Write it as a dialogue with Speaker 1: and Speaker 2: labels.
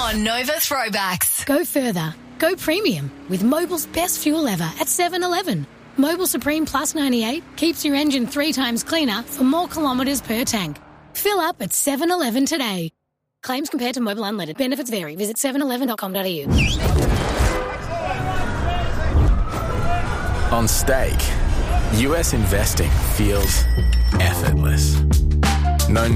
Speaker 1: on Nova Throwbacks.
Speaker 2: Go further. Go premium with Mobil's best fuel ever at 7-Eleven. Mobil Supreme Plus 98 keeps your engine 3 times cleaner for more kilometres per tank. Fill up at 7-Eleven today. Claims compared to Mobil Unleaded. Benefits vary. Visit 7eleven.com.au.
Speaker 3: On Stake, US investing feels effortless. No